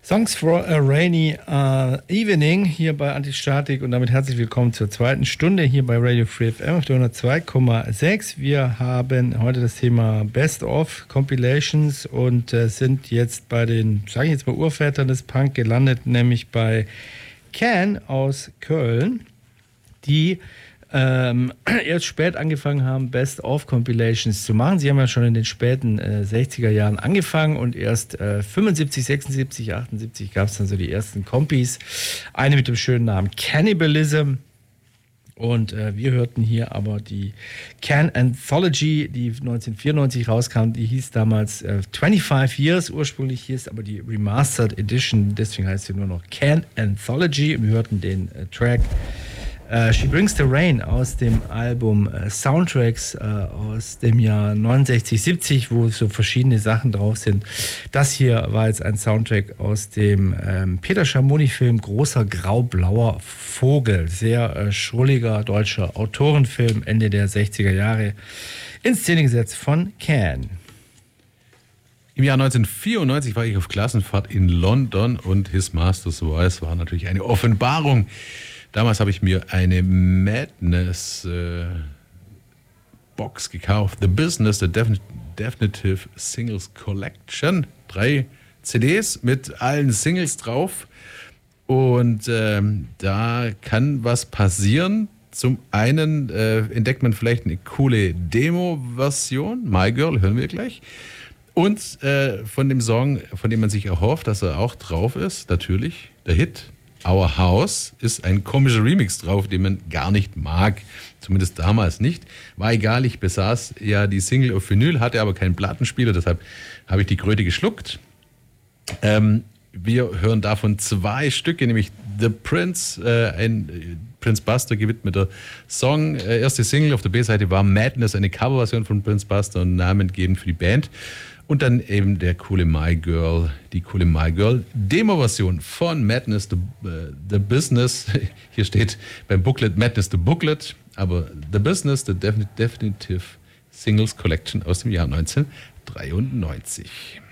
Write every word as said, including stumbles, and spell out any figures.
Songs for a Rainy uh, Evening hier bei Antistatik und damit herzlich willkommen zur zweiten Stunde hier bei Radio Free F M auf der hundertzwei Komma sechs. Wir haben heute das Thema Best of Compilations und äh, sind jetzt bei den, sage ich jetzt mal, Urvätern des Punk gelandet, nämlich bei Can aus Köln, die ähm, erst spät angefangen haben, Best-of-Compilations zu machen. Sie haben ja schon in den späten äh, sechziger Jahren angefangen und erst äh, fünfundsiebzig, sechsundsiebzig, achtundsiebzig gab es dann so die ersten Compis. Eine mit dem schönen Namen Cannibalism. Und äh, wir hörten hier aber die Can Anthology, die neunzehnhundertvierundneunzig rauskam. Die hieß damals äh, fünfundzwanzig Years, ursprünglich hieß aber die Remastered Edition. Deswegen heißt sie nur noch Can Anthology. Wir hörten den äh, Track Uh, She Brings the Rain aus dem Album uh, Soundtracks uh, aus dem Jahr neunundsechzig, siebzig, wo so verschiedene Sachen drauf sind. Das hier war jetzt ein Soundtrack aus dem ähm, Peter Schamoni-Film Großer grau-blauer Vogel. Sehr äh, schrulliger deutscher Autorenfilm, Ende der sechziger Jahre. In Szene gesetzt von Can. Im Jahr neunzehnhundertvierundneunzig war ich auf Klassenfahrt in London und His Master's Voice war natürlich eine Offenbarung. Damals habe ich mir eine Madness äh, Box gekauft. The Business, the Defin- Definitive Singles Collection. Drei C Ds mit allen Singles drauf. Und ähm, da kann was passieren. Zum einen äh, entdeckt man vielleicht eine coole Demo-Version. My Girl, hören wir gleich. Und äh, von dem Song, von dem man sich erhofft, dass er auch drauf ist, natürlich der Hit Our House, ist ein komischer Remix drauf, den man gar nicht mag. Zumindest damals nicht. War egal, ich besaß ja die Single auf Vinyl, hatte aber keinen Plattenspieler, deshalb habe ich die Kröte geschluckt. Ähm, wir hören davon zwei Stücke, nämlich The Prince, äh, ein äh, Prince Buster gewidmeter Song. Äh, erste Single auf der B-Seite war Madness, eine Coverversion von Prince Buster und namengebend für die Band. Und dann eben der coole My Girl, die coole My Girl Demo-Version von Madness the, uh, the Business. Hier steht beim Booklet Madness the Booklet, aber The Business, the Definitive Singles Collection aus dem Jahr neunzehnhundertdreiundneunzig.